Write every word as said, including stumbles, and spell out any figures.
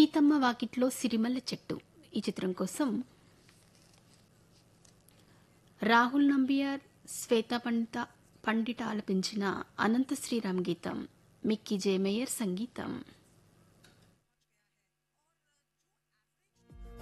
సీతమ్మ వాకిట్లో సిరిమల్లె చెట్టు ఈ చిత్రం కోసం రాహుల్ నంబియార్ శ్వేత పండిత పండిట ఆలపించిన అనంత శ్రీరామ్ గీతం మిక్కీ జే మేయర్ సంగీతం.